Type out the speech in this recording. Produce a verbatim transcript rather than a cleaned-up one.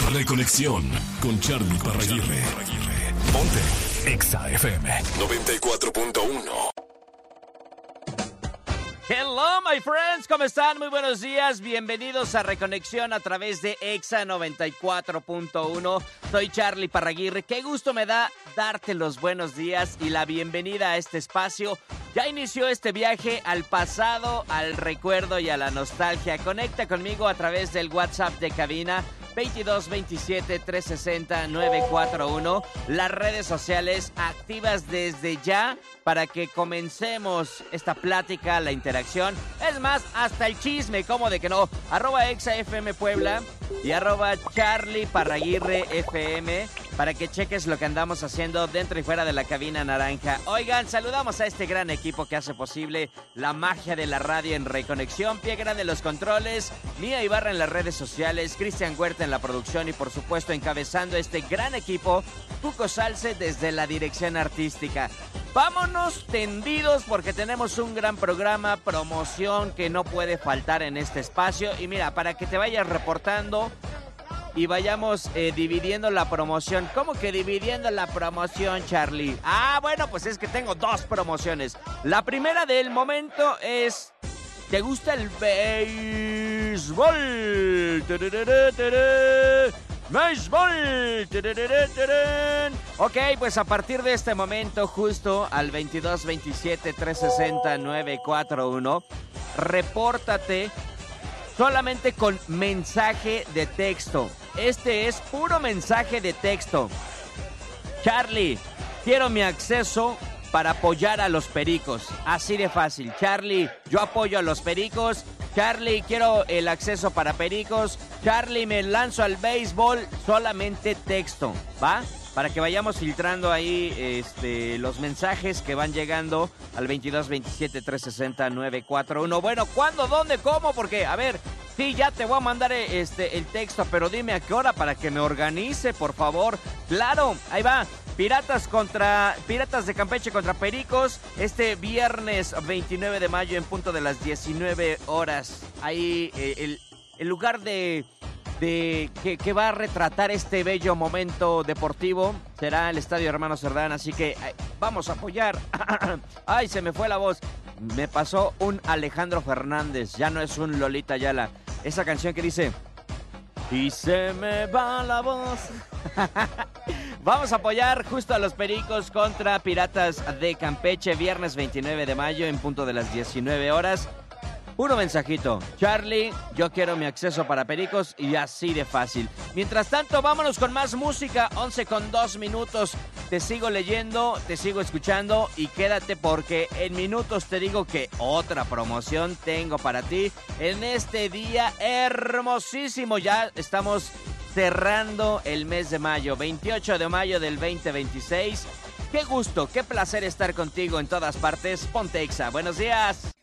Reconexión con Charlie Parraguirre. Ponte Exa F M noventa y cuatro punto uno. Hello, my friends, ¿cómo están? Muy buenos días, bienvenidos a Reconexión a través de Exa noventa y cuatro punto uno. Soy Charlie Parraguirre, qué gusto me da darte los buenos días y la bienvenida a este espacio. Ya inició este viaje al pasado, al recuerdo y a la nostalgia. Conecta conmigo a través del WhatsApp de cabina veintidós veintisiete trescientos sesenta novecientos cuarenta y uno. Las redes sociales activas desde ya para que comencemos esta plática, la interacción. Es más, hasta el chisme, ¿cómo de que no? Arroba Exa F M Puebla y arroba Charlie Parraguirre F M para que cheques lo que andamos haciendo dentro y fuera de la cabina naranja. Oigan, saludamos a este gran equipo que hace posible la magia de la radio en Reconexión. Pie grande en los controles, Mía Ibarra en las redes sociales, Cristian Huerta en la producción y por supuesto encabezando este gran equipo, Cuco Salce desde la dirección artística. Vámonos tendidos porque tenemos un gran programa, promoción que no puede faltar en este espacio. Y mira, para que te vayas reportando y vayamos eh, dividiendo la promoción. ¿Cómo que dividiendo la promoción, Charlie? Ah, bueno, pues es que tengo dos promociones. La primera del momento es... ¿te gusta el béisbol? ¡Tararara, tarara! ¡Béisbol! ¡Tararara, tarán! Ok, pues a partir de este momento, justo al veintidós veintisiete trescientos sesenta novecientos cuarenta y uno, repórtate solamente con mensaje de texto. Este es puro mensaje de texto. Charlie, quiero mi acceso para apoyar a los Pericos. Así de fácil. Charlie, yo apoyo a los Pericos. Charlie, quiero el acceso para Pericos. Charlie, me lanzo al béisbol. Solamente texto, ¿va? Para que vayamos filtrando ahí este, los mensajes que van llegando al veintidós veintisiete trescientos sesenta novecientos cuarenta y uno. Bueno, ¿cuándo? ¿Dónde? ¿Cómo? Porque, a ver, sí, ya te voy a mandar este, el texto, pero dime a qué hora para que me organice, por favor. Claro, ahí va. Piratas contra Piratas de Campeche contra Pericos este viernes veintinueve de mayo en punto de las diecinueve horas. Ahí eh, el, el lugar de, de que, que va a retratar este bello momento deportivo será el Estadio Hermano Cerdán, así que ay, vamos a apoyar. Ay, se me fue la voz. Me pasó un Alejandro Fernández, ya no es un Lolita Ayala. Esa canción que dice... y se me va la voz. Vamos a apoyar justo a los Pericos contra Piratas de Campeche, viernes veintinueve de mayo en punto de las diecinueve horas. Puro mensajito. Charlie, yo quiero mi acceso para Pericos y así de fácil. Mientras tanto, vámonos con más música. once con dos minutos. Te sigo leyendo, te sigo escuchando y quédate porque en minutos te digo que otra promoción tengo para ti en este día hermosísimo. Ya estamos cerrando el mes de mayo, veintiocho de mayo del veinte veintiséis. Qué gusto, qué placer estar contigo en todas partes. Ponte Exa. Buenos días.